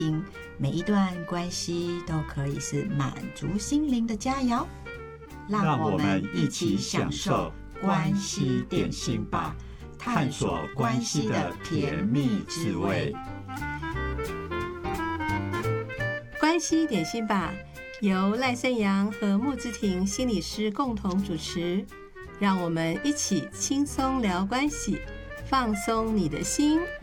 音，每一段关系都可以是满足心灵的佳肴。让我们一起享受关系点心吧，探索关系的甜蜜滋味。 关系点心吧，由赖盛阳和穆之婷心理师共同主持，让我们一起轻松聊关系，放松你的心。